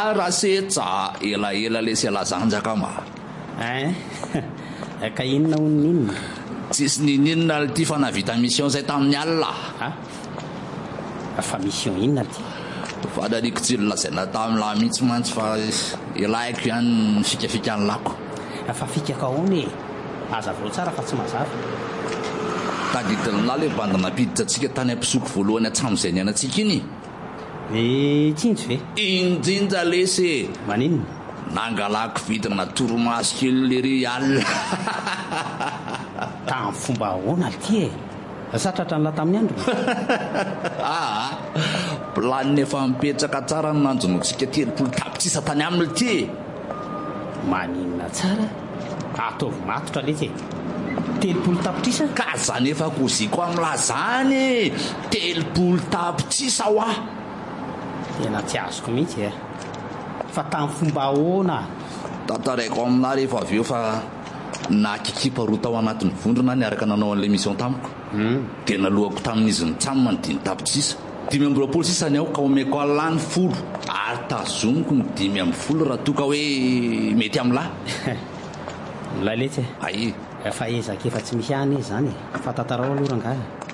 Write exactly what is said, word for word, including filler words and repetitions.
raha setra elaela le sy alazanjaka ma e ka inona oninina tsisy nininona ty fa navita mission zay tamin'ny alina fa mission inona ty fa daliko tsy lazaina tamin'nylay mihitsy mantsy fa ilaiko ihany fikafika ny lako fa fikaka aony e aza vao tsara fa tsy mazava tadidinina le bandina piditra atsika tany ampisoko voalohany atsam'izay ny anatsika iny e tsinjo ve injinja lesy maninona nangalako vidina toromaso kely lery alina tamin'ny fomba ahoana ty e satratra nyla tamin'ny andro ah planiny efa mipetraka tsara ny nanjonotsika telopolo tapitrisa tany aminy ty maninona tsara ataovy matotra letsy telopolo tapitrisa ka zany efa koziko amilazany telopolo tapitrisa ho ah tena tsy azoko mihitsy e fa tamin'ny fomba ahoana tataraiko amina rehefa avy eo fa nakikipa roa tao anatin'ny vondrona niaraka nanao an'la mission tamiko dia nalohako tamin'izy ny tsamy manodiny tapitrisa dimy amby roapolo sisany aho ka omeko alany folo ary tazomiko ny dimy amby folo raha toka hoe mety amin'lahy milay letsy ai efa ezaka efa tsy misy any izy zany fa tantarao aloha rangahy